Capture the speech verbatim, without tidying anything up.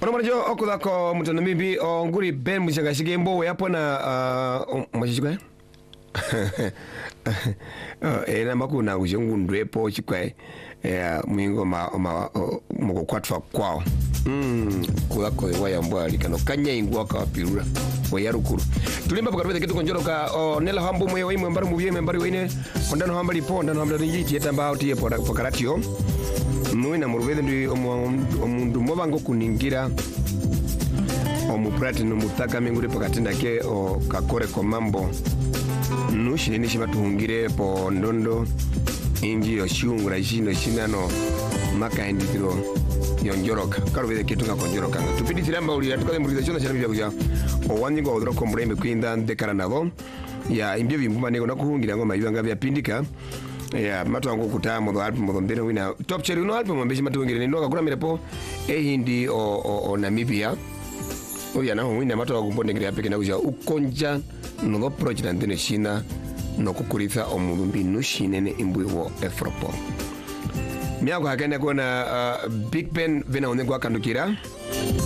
Onomajo okudako mutanamibi onguri Ben Mushagashige mbo yapo na uh, mwashishikwe? Ena makuna kushungundwepo chikwe mwingo ma mkukwatwa kwao. Mm, kudako waya mbwa likano kanya ingu waka wapirura wayarukuru. Tulimba pakarubete kitu konjoroka nela hambu mwe waimwe mbaru mubie mbari waine ondano hamba lipo ondano hamba rinjiti yetamba hauti pokaratio. Mwina murubete ndi omundu mwabango kuningira omuprati numutaka minguri pakatinda ke o kakore komambo nushi nishi batuhungire po ndondo inji yoshungura ishino shinano maka inditiro yonjoroka karubete kitu ngakonjoroka tupidi tiramba uli atukaze murization na bya kuja owanyigo odro kombrembe kwinda ndekara nabo ya imbyo bimbuma nego nakuhungira ngoma ibanga byapindika ya matu wangu kutamu do album do ndene wina top cherry no album ambeshi matuhungire ni ndoka kula mirepo e hindi o, o, o Namibia oya naho wina matu wangu mbonegire apeke na kuja ukonja no project ndene shina no kukuritha omulumbi nushinene imbwiwo efropo miago hakene kona uh, Big Ben vena onegwa kandukira